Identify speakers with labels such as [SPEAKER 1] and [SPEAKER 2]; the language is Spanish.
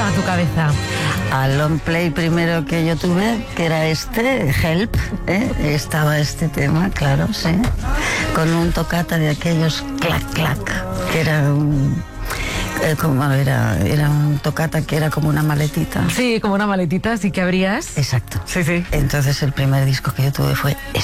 [SPEAKER 1] a tu cabeza?
[SPEAKER 2] Al long play primero que yo tuve, que era Help, estaba este tema, claro, sí, con un toccata de aquellos clac, clac, que era era un toccata que era como una maletita.
[SPEAKER 1] Sí, como una maletita, así que abrías.
[SPEAKER 2] Exacto.
[SPEAKER 1] Sí, sí.
[SPEAKER 2] Entonces el primer disco que yo tuve fue este.